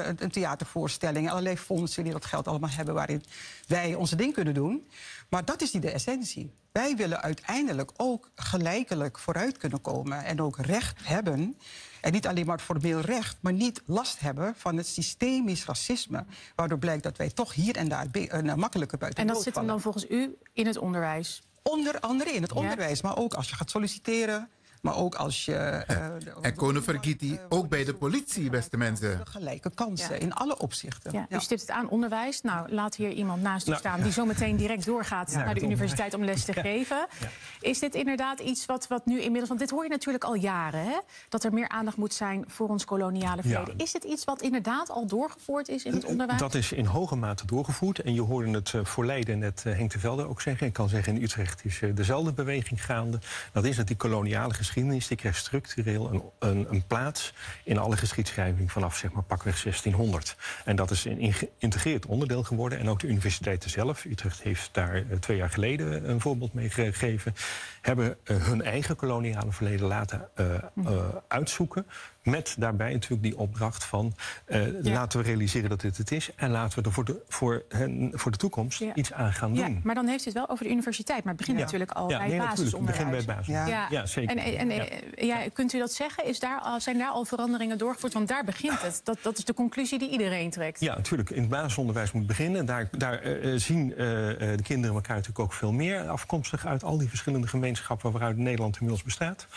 een theatervoorstelling, allerlei fondsen die dat geld allemaal hebben waarin wij onze ding kunnen doen. Maar dat is niet de essentie. Wij willen uiteindelijk ook gelijkelijk vooruit kunnen komen en ook recht hebben. En niet alleen maar het formeel recht, maar niet last hebben van het systemisch racisme. Waardoor blijkt dat wij toch hier en daar makkelijker buiten En de dat zit hem dan volgens u in het onderwijs? Onder andere in het onderwijs, maar ook als je gaat solliciteren. Maar ook als je... en Kono Vergiti, ook bij de politie, beste mensen. Gelijke kansen, in alle opzichten. Ja, u stipt het aan, onderwijs. Nou, laat hier iemand naast u staan die zo meteen direct doorgaat naar de universiteit om les te geven. Ja. Is dit inderdaad iets wat nu inmiddels... Want dit hoor je natuurlijk al jaren, hè? Dat er meer aandacht moet zijn voor ons koloniale verleden. Ja. Is het iets wat inderdaad al doorgevoerd is in het onderwijs? Dat is in hoge mate doorgevoerd. En je hoorde het voor Leiden net Henk de Velde ook zeggen. Ik kan zeggen, in Utrecht is dezelfde beweging gaande. Dat is dat die koloniale geschiedenis, die krijgt structureel een plaats in alle geschiedschrijving vanaf zeg maar pakweg 1600. En dat is een geïntegreerd onderdeel geworden. En ook de universiteiten zelf, Utrecht heeft daar 2 jaar geleden een voorbeeld mee gegeven, hebben hun eigen koloniale verleden laten uitzoeken. Met daarbij natuurlijk die opdracht van laten we realiseren dat dit het is. En laten we er voor de toekomst iets aan gaan doen. Ja, maar dan heeft u het wel over de universiteit. Maar het begint natuurlijk al bij het basisonderwijs. Het begint bij het basisonderwijs. Ja, zeker. En kunt u dat zeggen? Zijn daar al veranderingen doorgevoerd? Want daar begint het. Dat is de conclusie die iedereen trekt. Ja, natuurlijk. In het basisonderwijs moet beginnen. Daar zien de kinderen elkaar natuurlijk ook veel meer afkomstig uit al die verschillende gemeenschappen waaruit Nederland inmiddels bestaat.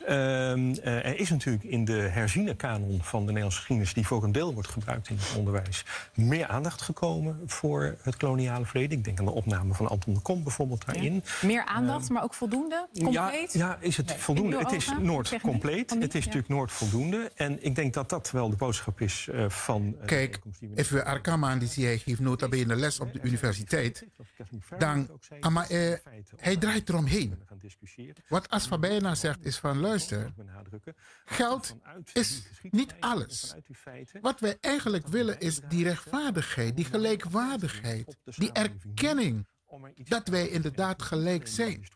Er is natuurlijk in de herziene kanon van de Nederlandse geschiedenis, die voor een deel wordt gebruikt in het onderwijs, meer aandacht gekomen voor het koloniale verleden. Ik denk aan de opname van Anton de Kom bijvoorbeeld daarin. Ja. Meer aandacht, maar ook voldoende? Compleet? Ja, is het voldoende? Het is nooit compleet. Het is natuurlijk nooit voldoende. En ik denk dat dat wel de boodschap is van... Kijk, even Arkaman die hij geeft nota bene les op de universiteit. Dan, maar hij draait eromheen. Wat Asfa bijna zegt is van, luister, geld is niet alles. Wat wij eigenlijk willen is die rechtvaardigheid, die gelijkwaardigheid, die erkenning dat wij inderdaad gelijk zijn.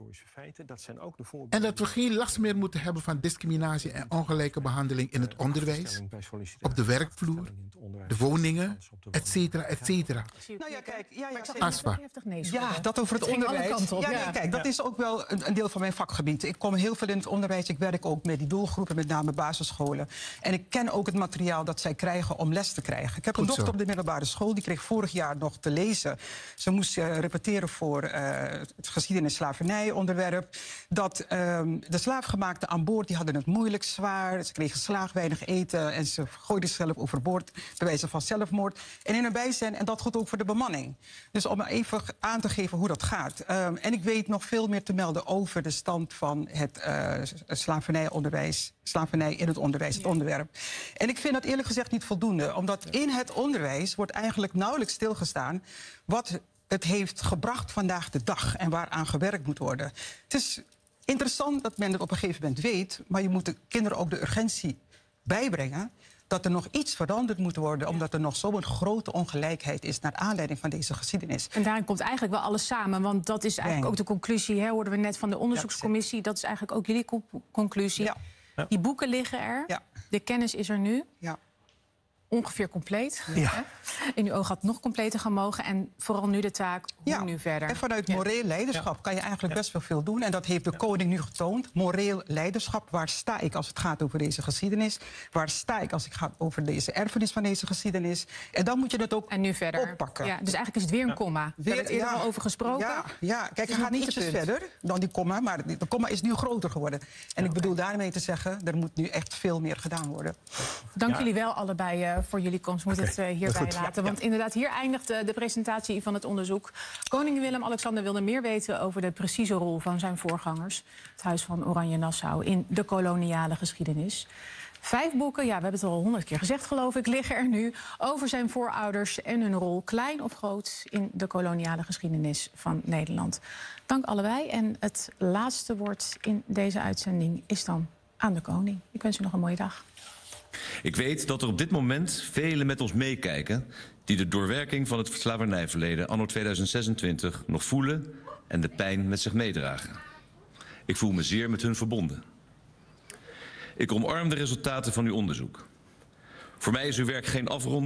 En dat we geen last meer moeten hebben van discriminatie en ongelijke behandeling in het onderwijs, op de werkvloer, de woningen, et cetera, et cetera. Nou ja, kijk, Asfa. Ja, dat over het onderwijs. Kijk, dat is ook wel een deel van mijn vakgebied. Ik kom heel veel in het onderwijs. Ik werk ook met die doelgroepen, met name basisscholen. En ik ken ook het materiaal dat zij krijgen om les te krijgen. Ik heb een dochter op de middelbare school, die kreeg vorig jaar nog te lezen. Ze moest repeteren voor het geschiedenis-slavernij onderwerp. Dat de slaafgemaakten aan boord, die hadden het moeilijk, zwaar. Ze kregen slaag, weinig eten en ze gooiden zichzelf overboord bij wijze van zelfmoord. En in hun bijzijn, en dat gold ook voor de bemanning. Dus om even aan te geven hoe dat gaat. En ik weet nog veel meer te melden over de stand van het slavernijonderwijs. Slavernij in het onderwijs, het onderwerp. En ik vind dat eerlijk gezegd niet voldoende. Omdat in het onderwijs wordt eigenlijk nauwelijks stilgestaan wat het heeft gebracht vandaag de dag en waaraan gewerkt moet worden. Het is interessant dat men het op een gegeven moment weet, maar je moet de kinderen ook de urgentie bijbrengen dat er nog iets veranderd moet worden, omdat er nog zo'n grote ongelijkheid is naar aanleiding van deze geschiedenis. En daarin komt eigenlijk wel alles samen, want dat is eigenlijk ook de conclusie, hè, hoorden we net van de onderzoekscommissie, dat is eigenlijk ook jullie conclusie. Ja. Die boeken liggen er, de kennis is er nu. Ja. Ongeveer compleet. Ja. In uw oog had het nog completer gaan mogen. En vooral nu de taak, hoe nu verder? En vanuit moreel leiderschap kan je eigenlijk best wel veel doen. En dat heeft de koning nu getoond. Moreel leiderschap. Waar sta ik als het gaat over deze geschiedenis? Waar sta ik als het gaat over deze erfenis van deze geschiedenis? En dan moet je het ook oppakken. Ja, dus eigenlijk is het weer een komma. We hebben het eerder al over gesproken. Ja. Kijk, hij gaat ietsjes verder dan die komma. Maar de komma is nu groter geworden. En ik bedoel daarmee te zeggen, er moet nu echt veel meer gedaan worden. Dank jullie wel allebei voor jullie komst. We moeten het hierbij laten. Want inderdaad, hier eindigt de presentatie van het onderzoek. Koning Willem-Alexander wilde meer weten over de precieze rol van zijn voorgangers, het Huis van Oranje-Nassau, in de koloniale geschiedenis. 5 boeken, we hebben het al 100 keer gezegd, geloof ik, liggen er nu over zijn voorouders en hun rol, klein of groot, in de koloniale geschiedenis van Nederland. Dank allebei. En het laatste woord in deze uitzending is dan aan de koning. Ik wens u nog een mooie dag. Ik weet dat er op dit moment velen met ons meekijken die de doorwerking van het slavernijverleden anno 2026 nog voelen en de pijn met zich meedragen. Ik voel me zeer met hun verbonden. Ik omarm de resultaten van uw onderzoek. Voor mij is uw werk geen afronding.